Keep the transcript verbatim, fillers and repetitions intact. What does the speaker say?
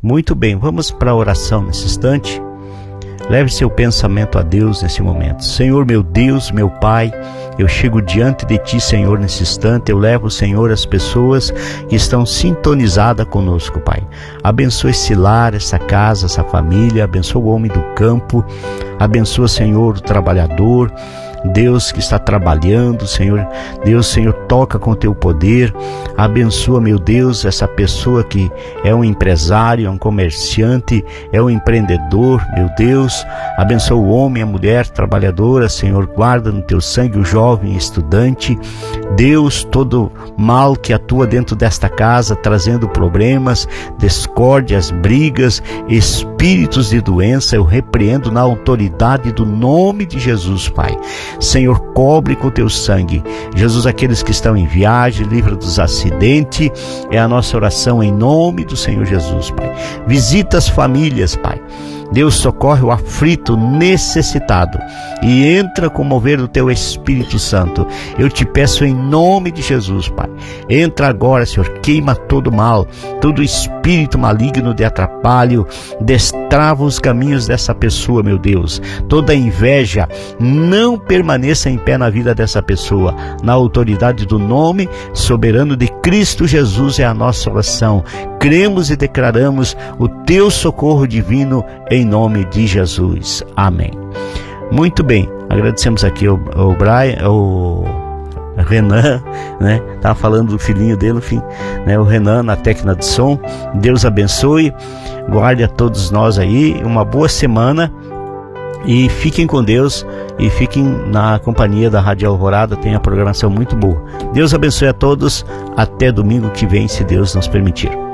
Muito bem, vamos para a oração nesse instante. Leve seu pensamento a Deus nesse momento. Senhor, meu Deus, meu Pai, eu chego diante de Ti, Senhor, nesse instante. Eu levo, Senhor, as pessoas que estão sintonizadas conosco, Pai. Abençoa esse lar, essa casa, essa família. Abençoa o homem do campo. Abençoa, Senhor, o trabalhador. Deus que está trabalhando, Senhor, Deus, Senhor, toca com Teu poder, abençoa, meu Deus, essa pessoa que é um empresário, é um comerciante, é um empreendedor, meu Deus, abençoa o homem, a mulher trabalhadora, Senhor, guarda no Teu sangue o jovem estudante, Deus, todo mal que atua dentro desta casa, trazendo problemas, discórdias, brigas, espíritos de doença, eu repreendo na autoridade do nome de Jesus, Pai. Senhor, cobre com Teu sangue, Jesus, aqueles que estão em viagem, livra dos acidentes, é a nossa oração em nome do Senhor Jesus, Pai. Visita as famílias, Pai. Deus, socorre o aflito, necessitado, e entra com o mover do Teu Espírito Santo. Eu te peço em nome de Jesus, Pai. Entra agora, Senhor, queima todo mal, todo espírito maligno de atrapalho, destrava os caminhos dessa pessoa, meu Deus. Toda inveja não permaneça em pé na vida dessa pessoa. Na autoridade do nome soberano de Cristo Jesus é a nossa oração. Cremos e declaramos o Teu socorro divino em nome de Jesus. Amém. Muito bem, agradecemos aqui ao, ao Brian, ao Renan, né? Estava falando do filhinho dele, enfim, né? O Renan na técnica de som. Deus abençoe, guarde a todos nós aí, uma boa semana e fiquem com Deus e fiquem na companhia da Rádio Alvorada, tem a programação muito boa. Deus abençoe a todos, até domingo que vem, se Deus nos permitir.